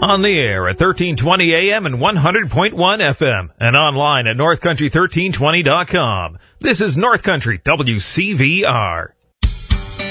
On the air at 1320 AM and 100.1 FM and online at northcountry1320.com. This is North Country WCVR.